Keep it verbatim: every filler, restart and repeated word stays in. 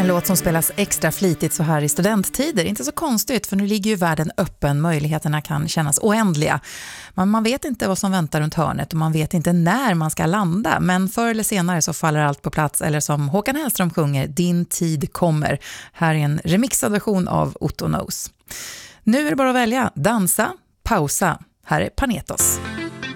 låt som spelas extra flitigt så här i studenttider. Inte så konstigt, för nu ligger ju världen öppen. Möjligheterna kan kännas oändliga. Men man vet inte vad som väntar runt hörnet och man vet inte när man ska landa. Men förr eller senare så faller allt på plats. Eller som Håkan Hellström sjunger, din tid kommer. Här är en remixad version av Otto Knows. Nu är det bara att välja, dansa, pausa. Här är Panetos.